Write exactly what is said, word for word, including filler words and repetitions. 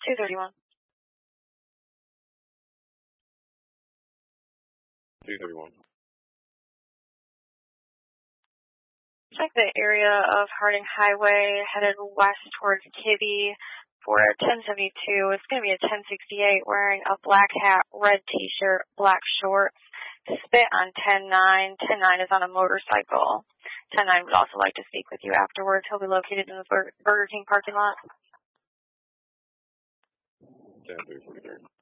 two thirty-one. two thirty-one. Check the area of Harding Highway, headed west towards Kibbe for a ten seventy-two. It's going to be a ten sixty-eight, wearing a black hat, red t-shirt, black shorts, spit on ten nine. ten nine is on a motorcycle. ten nine would also like to speak with you afterwards. He'll be located in the Burger King parking lot. ten three forty-three.